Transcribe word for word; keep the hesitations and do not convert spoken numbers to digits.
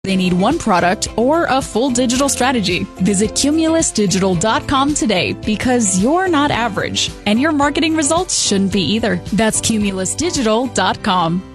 They need one product or a full digital strategy. Visit Cumulus Digital dot com today because you're not average and your marketing results shouldn't be either. That's Cumulus Digital dot com.